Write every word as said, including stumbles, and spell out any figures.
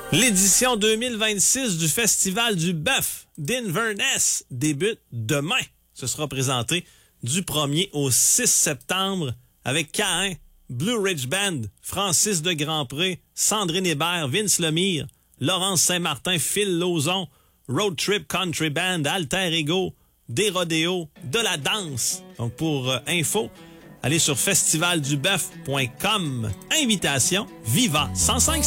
L'édition deux mille vingt-six du Festival du Bœuf d'Inverness débute demain. Ce sera présenté du premier au six septembre avec K un, Blue Ridge Band, Francis de Grandpré, Sandrine Hébert, Vince Lemire, Laurence Saint-Martin, Phil Lauzon, Road Trip Country Band, Alter Ego, des rodéos, de la danse. Donc pour euh, info, allez sur festival du bœuf point com. Invitation Viva cent cinq.